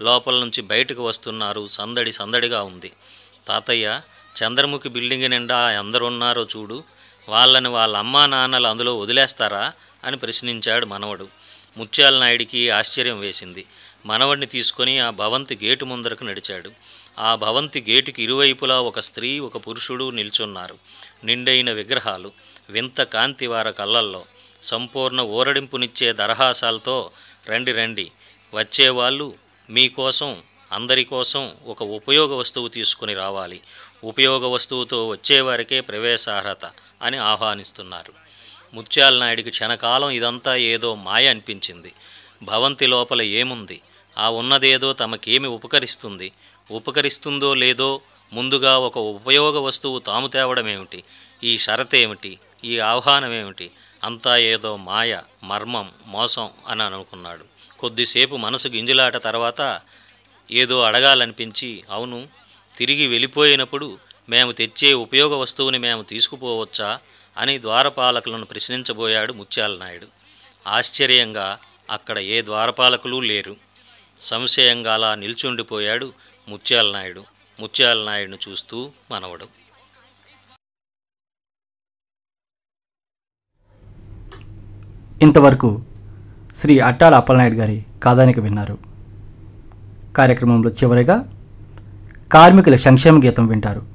లోపల నుంచి బయటకు వస్తున్నారు. సందడి సందడిగా ఉంది. తాతయ్య, చంద్రముఖి బిల్డింగ్ నిండా ఎందరున్నారో చూడు, వాళ్ళని వాళ్ళ అమ్మా నాన్నలు అందులో వదిలేస్తారా అని ప్రశ్నించాడు మనవడు. ముత్యాల నాయుడికి ఆశ్చర్యం వేసింది. మనవడిని తీసుకొని ఆ భవంతి గేటు ముందరకు నడిచాడు. ఆ భవంతి గేటుకి ఇరువైపులా ఒక స్త్రీ, ఒక పురుషుడు నిల్చున్నారు. నిండైన విగ్రహాలు, వింత కాంతి వార కళ్ళల్లో, సంపూర్ణ ఊరడింపునిచ్చే దరహాసాలతో, రండి రండి, వచ్చేవాళ్ళు మీకోసం, అందరి కోసం ఒక ఉపయోగ వస్తువు తీసుకుని రావాలి, ఉపయోగ వస్తువుతో వచ్చేవారికే ప్రవేశార్హత అని ఆహ్వానిస్తున్నారు. ముత్యాల నాయుడికి క్షణకాలం ఇదంతా ఏదో మాయ అనిపించింది. భవంతి లోపల ఏముంది, ఆ ఉన్నదేదో తమకేమి ఉపకరిస్తుంది, ఉపకరిస్తుందో లేదో ముందుగా ఒక ఉపయోగ వస్తువు తాము తేవడమేమిటి, ఈ షరతేమిటి, ఈ ఆహ్వానమేమిటి, అంతా ఏదో మాయ, మర్మం, మోసం అని అనుకున్నాడు. కొద్దిసేపు మనసు గింజలాట తర్వాత ఏదో అడగాలనిపించి, అవును, తిరిగి వెళ్ళిపోయినప్పుడు మేము తెచ్చే ఉపయోగ వస్తువుని మేము తీసుకుపోవచ్చా అని ద్వారపాలకులను ప్రశ్నించబోయాడు ముత్యాల నాయుడు. ఆశ్చర్యంగా అక్కడ ఏ ద్వారపాలకులు లేరు. సంశయంగా అలా నిల్చుండిపోయాడు ముత్యాల నాయుడు. ముత్యాల నాయుడును చూస్తూ మనవడు. ఇంతవరకు శ్రీ అట్టాల అప్పలనాయుడు గారి కథానిక విన్నారు. కార్యక్రమంలో చివరిగా కార్మికుల సంక్షేమ గీతం వింటారు.